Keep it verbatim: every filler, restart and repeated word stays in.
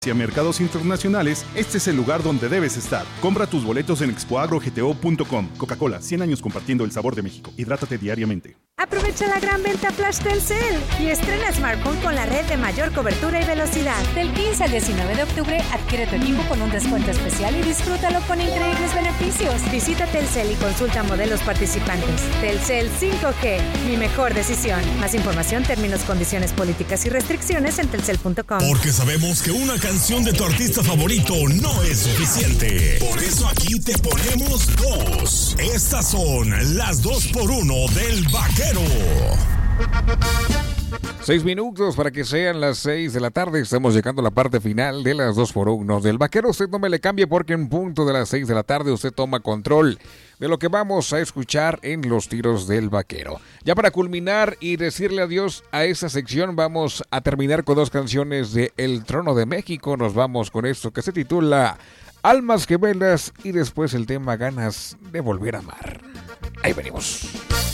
a mercados internacionales, este es el lugar donde debes estar. Compra tus boletos en expo agro g t o punto com. Coca-Cola, cien años compartiendo el sabor de México. Hidrátate diariamente. Aprovecha la gran venta Flash Telcel y estrena smartphone con la red de mayor cobertura y velocidad. Del quince al diecinueve de octubre, adquiere tu equipo con un descuento especial y disfrútalo con increíbles beneficios. Visita Telcel y consulta modelos participantes. Telcel cinco G, mi mejor decisión. Más información, términos, condiciones, políticas y restricciones en telcel punto com. Porque sabemos que una canción de tu artista favorito no es suficiente. Por eso aquí te ponemos dos. Estas son las dos por uno del Vaquero. Seis minutos para que sean las seis de la tarde. Estamos llegando a la parte final de las dos por uno del Vaquero. Usted no me le cambie porque en punto de las seis de la tarde usted toma control de lo que vamos a escuchar en los tiros del Vaquero. Ya para culminar y decirle adiós a esta sección, vamos a terminar con dos canciones de El Trono de México. Nos vamos con esto que se titula Almas Gemelas y después el tema Ganas de Volver a Amar. Ahí venimos.